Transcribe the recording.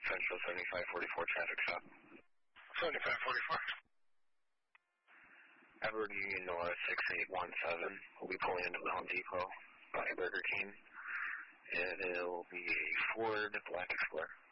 Central 7544 traffic stop. 7544. Edward Union North 6817. We'll be pulling into the Home Depot by Burger King. And it will be a Ford Black Explorer.